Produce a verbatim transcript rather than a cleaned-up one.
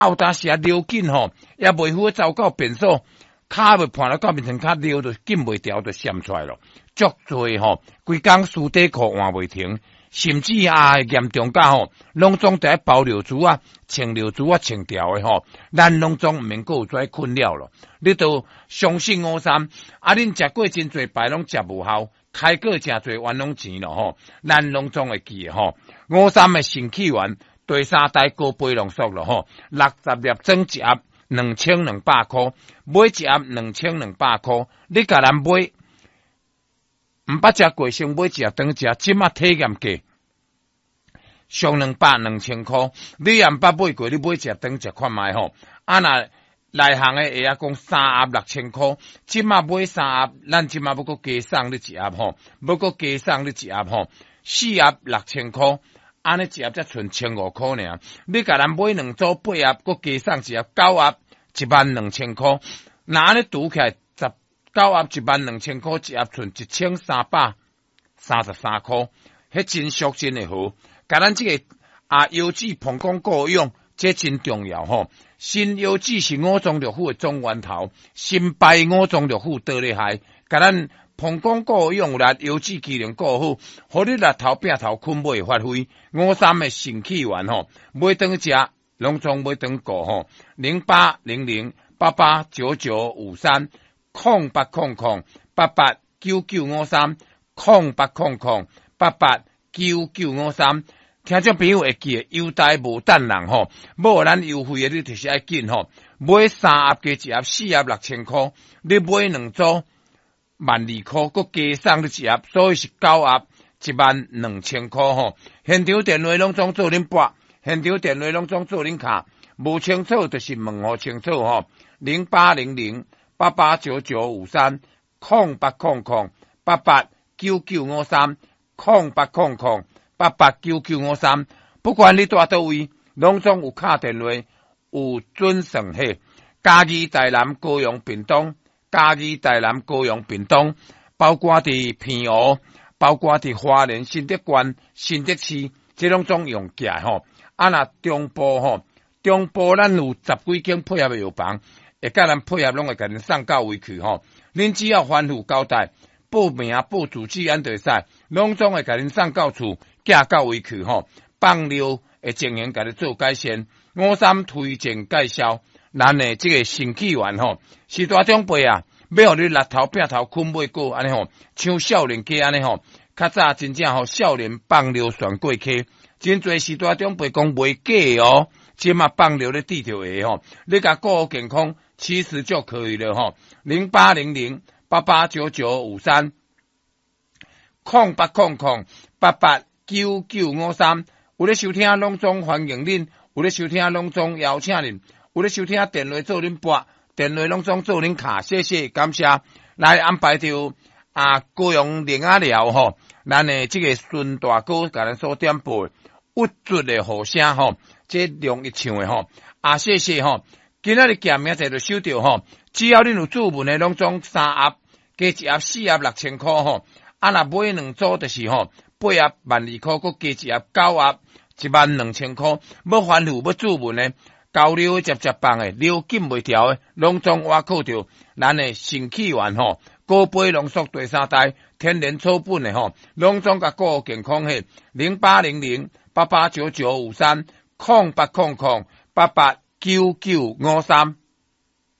后当时啊溜紧吼，也袂好走到便所，骹要盘到到面前骹溜就紧袂调就闪出来咯。足多吼，规工输底裤换袂停，甚至啊严重甲吼，拢总在包尿珠啊、穿尿珠啊、穿掉的吼，咱拢总毋免阁有跩困扰咯。你都相信五三，啊恁食过真侪摆拢食无效，开过诚侪冤枉钱咯吼，咱拢总会记的吼。五三的新起源，第三代高杯浓缩咯吼，六十粒装一盒，两千两百块，买一盒两千两百块，你甲人买。毋捌食过，先买一盒当食，即马体验价上两百两千块。你也毋捌买过，你买一盒当食看卖吼。啊那内行诶会啊讲三盒六千块，即马买三盒，咱即马要阁加送你一盒吼，要阁加送你一盒吼，四盒六千块，安尼一盒才剩千五块尔。你甲人买两组八盒，阁加送一盒九盒，一万两千块。那安尼拄起来。九盒一万两千块，一盒剩一千三百三十三块，迄真俗真诶好。甲咱即个啊腰子膀胱够用，这真重要吼。新腰子是五脏六腑诶总源头，新败五脏六腑倒咧害。甲咱膀胱够用力，腰子机能够好，互你力头摒头困袂发挥。五三诶神气丸吼，买当食，拢总买当过吼。零八零零八八九九五三。空八空空八八九九五三，空八空空八八九九五三，听众朋友会记，优待无等人吼，无咱优惠的你就是爱紧吼，买三盒加一盒四盒六千块，你买两组万二块，佮加送你一盒，所以是九盒一万两千块吼。现场电话拢总做恁拨，现场电话拢总做恁卡，无清楚就是问互清楚吼，零八零零。八八九九五三空八空空八八九九五三空八空空八八九九五三，不管你住倒位，拢总有敲电话，有准算货。嘉义、台南、高雄、屏东，嘉义、台南、高雄、屏东，包括伫平湖，包括伫花莲、新德县、新德市，这拢总用起来吼。啊那中部吼，中部咱有十几间配合的药房。会甲咱配合，拢会甲恁送到位去吼。恁只要反复交代，报名报住址安就使，拢总会甲恁送到厝，寄到位去吼。放尿会情形甲你做改善。五三推荐介绍，咱诶即个新起源吼，是大长辈啊，要互你力头摒头困袂过安尼吼，像少年家安尼吼，较早真正吼少年放尿旋过溪，真侪时大长辈讲袂假哦，即嘛放尿咧滴着下吼，你甲顾好健康。其实就可以了哈，零八零零八八九九五三，空八空空八八九九五三。有咧收听拢总欢迎恁，有咧收听拢总邀请恁，有咧收听电话做恁拨，电话拢总做恁卡，谢谢感谢。来安排着啊，高雄林阿寮吼，咱诶即个孙大哥甲咱所点播物质诶和声吼，这容易唱诶吼，啊谢谢吼。今仔日见面在就收到吼，只要恁有注文的，拢总三盒加一盒四盒六千块吼，啊若买两组就是吼八盒万二块，佮加一盒九盒一万两千块。要反复要注文的，交流接接棒的，流紧袂调的，拢总挖靠着咱的新起源吼，高杯浓缩第三代天然草本的吼，拢总甲顾健康嘿，零八零零八八九九五三空八空空八八。九九五三。